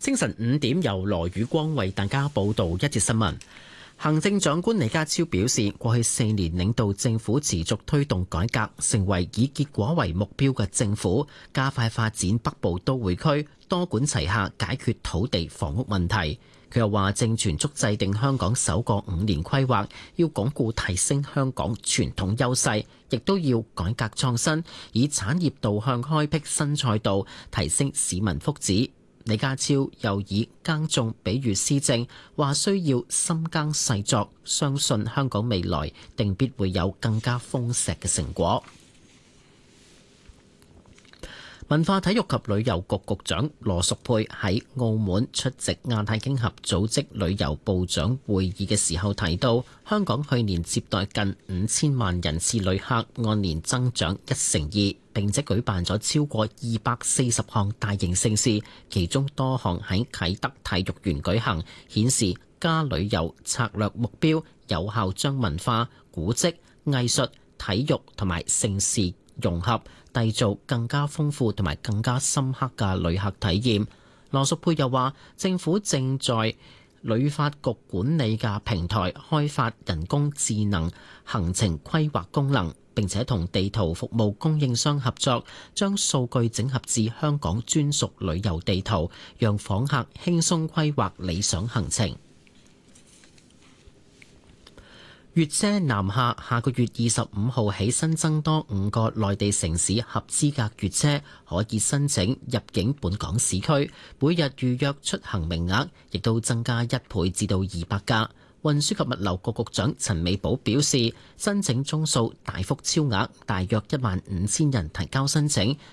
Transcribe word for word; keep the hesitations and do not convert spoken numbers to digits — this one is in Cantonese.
清晨五點，由羅宇光為大家報道一節新聞。行政長官李家超表示，過去四年領導政府持續推動改革，成為以結果為目標嘅政府，加快發展北部都會區，多管齊下解決土地房屋問題。佢又話正全速制定香港首個五年規劃，要鞏固提升香港傳統優勢，亦都要改革創新，以產業導向開闢新賽道，提升市民福祉。李家超又以耕種比喻施政，話需要深耕細作，相信香港未來定必會有更加豐碩嘅成果。文化體育及旅遊局局長羅淑佩喺澳門出席亞太經合組織旅遊部長會議嘅時候提到，香港去年接待近五千萬人次旅客，按年增長一成二，並且舉辦咗超過二百四十項大型盛事，其中多項喺啟德體育園舉行，顯示加旅遊策略目標有效將文化、古蹟、藝術、體育同埋盛事融合，締造更加豐富同埋更加深刻嘅旅客體驗。羅淑佩又話，政府正在旅發局管理嘅平台開發人工智能行程規劃功能，並且同地圖服務供應商合作，將數據整合至香港專屬旅遊地圖，讓訪客輕鬆規劃理想行程。粵車南下下個月二十五號起新增多五個內地城市合資格粵車可以申請入境本港市區，每日預約出行名額亦都增加一倍至到二百架。運輸及物流局局長陳美寶表示，申請宗數大幅超額，大約一萬五千人提交申請，